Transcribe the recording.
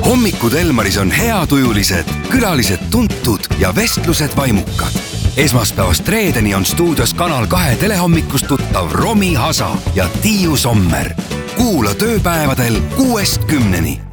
hommikud Elmaris on heatujulised, külalised tuntud ja vestlused vaimukad. Esmaspäevast reedeni on stuudios Kanal 2 telehommikust tuttav Romi Hasa ja Tiiu Sommer. Kuula tööpäevadel 6-10.